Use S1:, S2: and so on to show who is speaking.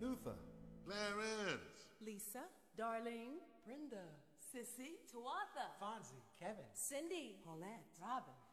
S1: Luther.
S2: Clarence.
S3: Lisa, Darlene, Brenda, Sissy, Tuatha,
S4: Fonzie, Kevin,
S3: Cindy,
S5: Paulette,
S3: Robin,